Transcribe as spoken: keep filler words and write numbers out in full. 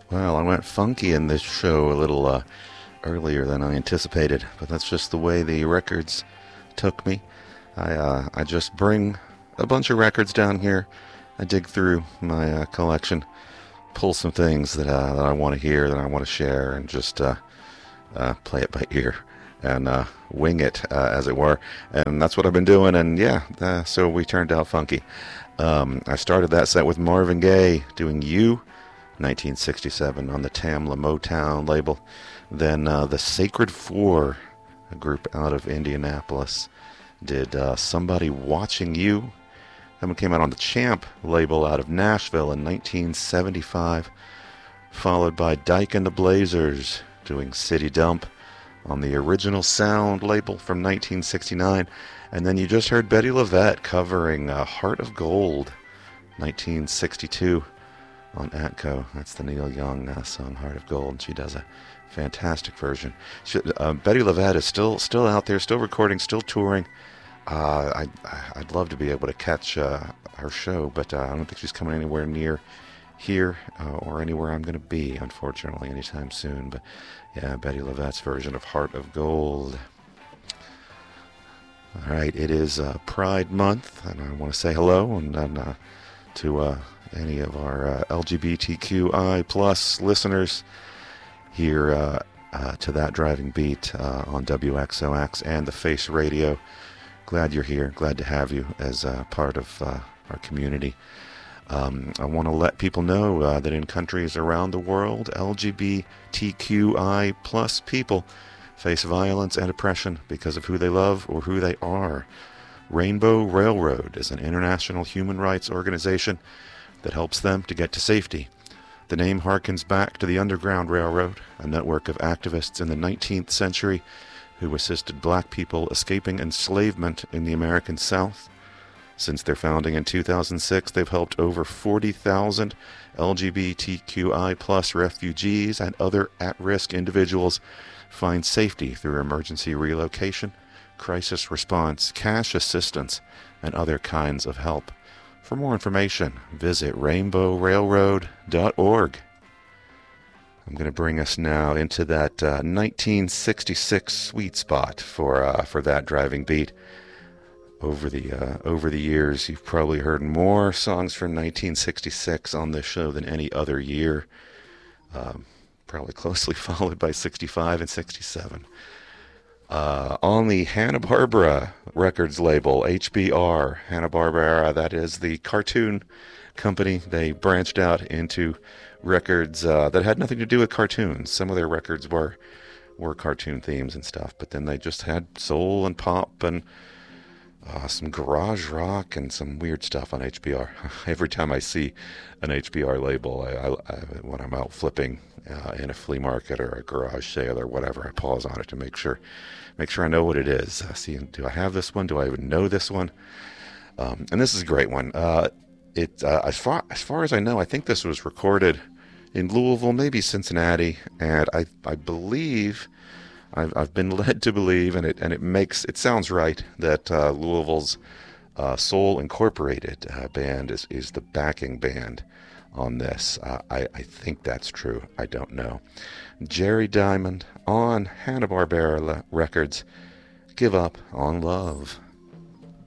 Well, I went funky in this show a little uh, earlier than I anticipated, but that's just the way the records took me. I uh, I just bring a bunch of records down here. I dig through my uh, collection, pull some things that, uh, that I want to hear, that I want to share, and just uh, uh, play it by ear and uh, wing it, uh, as it were. And that's what I've been doing, and yeah, uh, so we turned out funky. Um, I started that set with Marvin Gaye doing You, nineteen sixty-seven, on the Tamla Motown label. Then uh, the Sacred Four, a group out of Indianapolis, did uh, Somebody Watching You. That one came out on the Champ label out of Nashville in nineteen seventy-five, followed by Dyke and the Blazers doing City Dump on the Original Sound label from nineteen sixty-nine. And then you just heard Betty LaVette covering uh, Heart of Gold, nineteen sixty-two, on Atco. That's the Neil Young uh, song, Heart of Gold, and she does a fantastic version. She, uh, Betty LaVette is still still out there, still recording, still touring. Uh, I, I'd love to be able to catch uh, her show, but uh, I don't think she's coming anywhere near here uh, or anywhere I'm going to be, unfortunately, anytime soon. But yeah, Betty LaVette's version of Heart of Gold. All right, it is uh, Pride Month, and I want to say hello and, and uh, to uh, any of our uh, L G B T Q I plus listeners here uh, uh, to That Driving Beat uh, on W X O X and the Face Radio. Glad you're here. Glad to have you as uh, part of uh, our community. Um, I want to let people know uh, that in countries around the world, L G B T Q I plus people face violence and oppression because of who they love or who they are. Rainbow Railroad is an international human rights organization that helps them to get to safety. The name harkens back to the Underground Railroad, a network of activists in the nineteenth century who assisted black people escaping enslavement in the American South. Since their founding in two thousand six, they've helped over forty thousand L G B T Q I plus refugees and other at-risk individuals find safety through emergency relocation, crisis response, cash assistance, and other kinds of help. For more information, visit rainbow railroad dot org. I'm going to bring us now into that uh, nineteen sixty-six sweet spot for uh, for That Driving Beat. Over the uh, over the years, you've probably heard more songs from nineteen sixty-six on this show than any other year. Um, probably closely followed by sixty-five and sixty-seven. Uh, on the Hanna-Barbera Records label, H B R, Hanna-Barbera, that is the cartoon company. They branched out into records uh, that had nothing to do with cartoons. Some of their records were were cartoon themes and stuff, but then they just had soul and pop and uh, some garage rock and some weird stuff on H B R. Every time I see an H B R label, I, I, I, when I'm out flipping uh, in a flea market or a garage sale or whatever, I pause on it to make sure make sure I know what it is. Uh, see, do I have this one? Do I even know this one? Um, and this is a great one. Uh, it uh, as far as far as I know, I think this was recorded in Louisville, maybe Cincinnati, and I I believe I've I've been led to believe, and it and it makes it sounds right that uh, Louisville's uh, Soul Incorporated uh, band is is the backing band on this. Uh, I I think that's true. I don't know. Jerry Diamond on Hanna-Barbera Records. Give Up on Love.